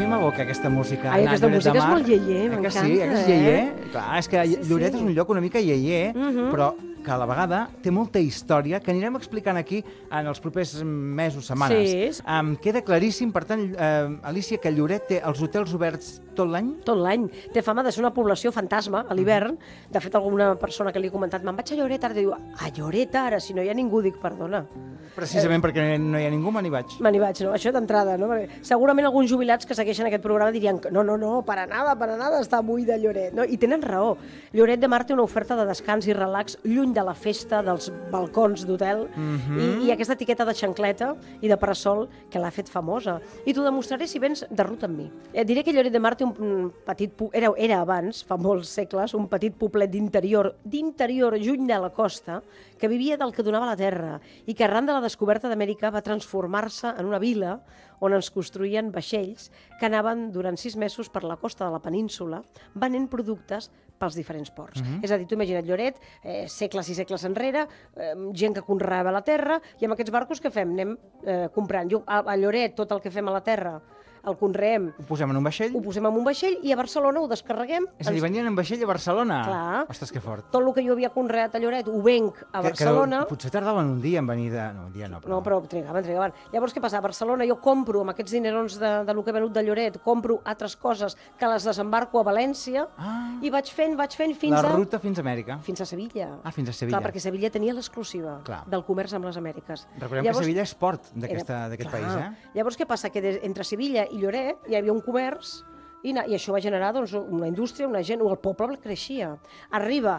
la boca, aquesta música. Ai, aquesta música és molt iaier, m'encanta, Sí, que és iaier? Clar, és que Lloret és un lloc una mica iaier, però que a la vegada té molta història que anirem explicant aquí en els propers mesos, setmanes. Sí. Queda claríssim, per tant, Alicia, que Lloret té els hotels oberts tot l'any? Tot l'any. Té fama de ser una població fantasma a l'hivern. De fet, alguna persona que li he comentat, me'n vaig a Lloret ara, diu, a Lloret ara, si no hi ha ningú, dic, perdona. Precisament perquè no hi ha ningú, me n'hi vaig. Me n'hi vaig, no? Això d'entrada, no? Perquè segurament alguns jubilats que segueixen aquest programa dirien que no, para nada, està buida Lloret. No? I tenen raó. Lloret de Mar té una oferta de descans i relax lluny de la festa, dels balcons d'hotel, i aquesta etiqueta de xancleta i de parasol que l'ha fet famosa. I t'ho demostraré si vens de ruta amb mi. Diré que Lloret de Mar té un petit... Era abans, fa molts segles, un petit poblet d'interior, lluny de la costa, que vivia del que donava la terra i que arran de la descoberta d'Amèrica va transformar-se en una vila on ens construïen vaixells que anaven durant 6 mesos per la costa de la península venent productes pels diferents ports. És a dir, tu imagina't Lloret, segles i segles enrere, gent que conreava la terra, i amb aquests barcos què fem? Anem comprant. A Lloret tot el que fem a la terra el conreem. Ho posem en un vaixell? Ho posem en un vaixell i a Barcelona ho descarreguem. És a dir, venien en vaixell a Barcelona? Clar. Ostres, que fort. Tot el que jo havia conreat a Lloret ho venc a Barcelona. Potser tardaven un dia en venir de... No, un dia no, però... No, però trigaven. Llavors, què passa? A Barcelona jo compro, amb aquests dinerons de lo que he venut de Lloret, compro altres coses que les desembarco a València i vaig fent fins La ruta fins a Amèrica. Fins a Sevilla. Fins a Sevilla. Clar, perquè Sevilla tenia l'exclusiva del comerç amb les Amèriques. Recordem que Sevilla és port d'aquest país, eh? Llavors, què passa? Que entre Sevilla i Lloret hi havia un comerç i això va generar una indústria, una gent, el poble creixia. Arriba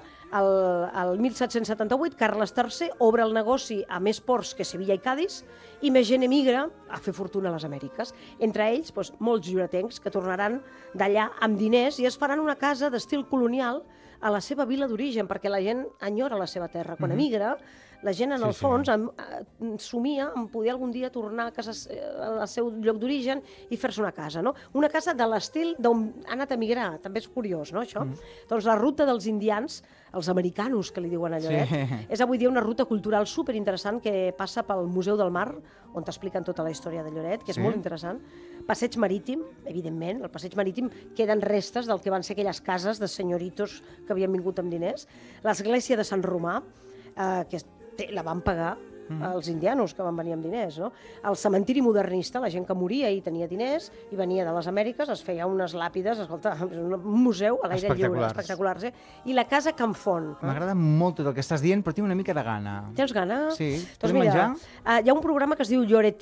el 1778, Carles III obre el negoci a més ports que Sevilla i Cadis i més gent emigra a fer fortuna a les Amèriques. Entre ells, molts lloretencs que tornaran d'allà amb diners i es faran una casa d'estil colonial a la seva vila d'origen, perquè la gent enyora la seva terra. Quan emigra, la gent, en el fons, somia en poder algun dia tornar al seu lloc d'origen i fer-se una casa, no? Una casa de l'estil d'on ha anat a emigrar, també és curiós, no, això? Doncs la ruta dels indians, els americanos, que li diuen a Lloret, és avui dia una ruta cultural superinteressant que passa pel Museu del Mar, on t'expliquen tota la història de Lloret, que és molt interessant. Passeig marítim, evidentment, el passeig marítim queden restes del que van ser aquelles cases de senyoritos que havien vingut amb diners. L'església de Sant Romà, que la van pagar els indianos que van venir amb diners, no? El cementiri modernista, la gent que moria i tenia diners i venia de les Amèriques, es feia unes làpides, escolta, un museu a l'aire lliure, espectaculars, I la casa Can Font. M'agrada molt tot el que estàs dient, però tinc una mica de gana. Tens gana? Sí. Doncs mira, hi ha un programa que es diu Lloret,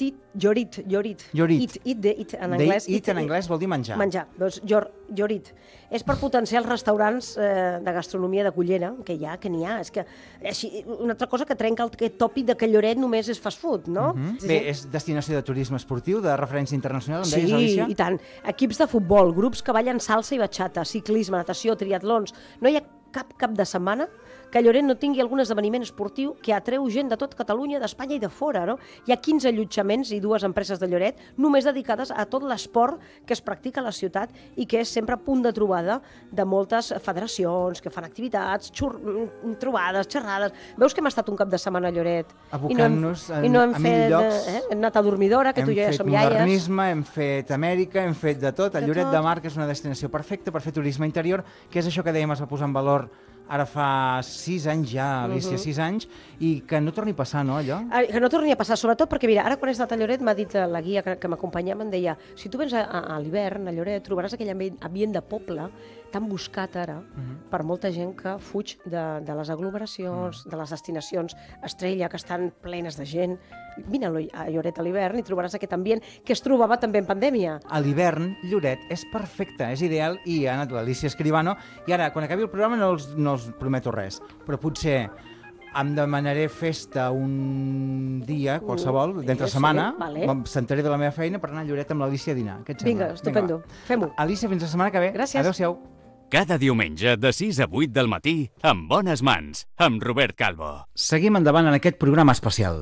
Eat en anglès. Eat en anglès vol dir menjar. Menjar, doncs Lloret. És per potenciar els restaurants de gastronomia de cullera, que n'hi ha. És que una altra cosa que trenca aquest tòpic de que Lloret només és fast food, no? Bé, és destinació de turisme esportiu, de referència internacional, em deies, Alicia? Sí, i tant. Equips de futbol, grups que ballen salsa i batxata, ciclisme, natació, triatlons. No hi ha cap de setmana que Lloret no tingui algun esdeveniment esportiu que atreu gent de tot Catalunya, d'Espanya i de fora, no? Hi ha 15 allotjaments i 2 empreses de Lloret només dedicades a tot l'esport que es practica a la ciutat i que és sempre punt de trobada de moltes federacions que fan activitats, trobades, xerrades. Veus que hem estat un cap de setmana a Lloret? Abocant-nos a 1.000 llocs. Hem anat a Dormidora, que tu i jo ja som iaies. Hem fet modernisme, hem fet Amèrica, hem fet de tot. El Lloret de Mar, que és una destinació perfecta per fer turisme interior, que és això que dèiem, es va posar en valor ara fa 6 anys ja, Alicia, 6 anys, i que no torni a passar, no, allò? Que no torni a passar, sobretot perquè, mira, ara quan he estat a Lloret m'ha dit la guia que m'acompanyava, em deia, si tu vens a l'hivern a Lloret trobaràs aquell ambient de poble tan buscat ara per molta gent que fuig de les aglomeracions, de les destinacions estrella, que estan plenes de gent. Vine a Lloret a l'hivern i trobaràs aquest ambient que es trobava també en pandèmia. A l'hivern, Lloret és perfecte, és ideal, i ha anat l'Alicia Escribano, i ara, quan acabi el programa, no els prometo res, però potser em demanaré festa un dia, qualsevol, d'entre setmana, sentaré de la meva feina per anar a Lloret amb l'Alicia a dinar. Què et sembla? Vinga, estupendo, fem-ho. Alicia, fins la setmana que ve. Gràcies. Adéu-siau. Cada diumenge de 6 a 8 del matí, amb Bones Mans, amb Robert Calvo. Seguim endavant en aquest programa especial.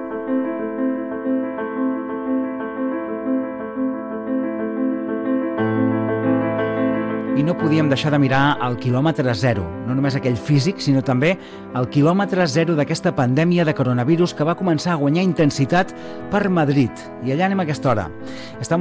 I no podíem deixar de mirar el quilòmetre zero, no només aquell físic, sinó també el quilòmetre zero d'aquesta pandèmia de coronavirus que va començar a guanyar intensitat per Madrid. I allà anem a aquesta hora.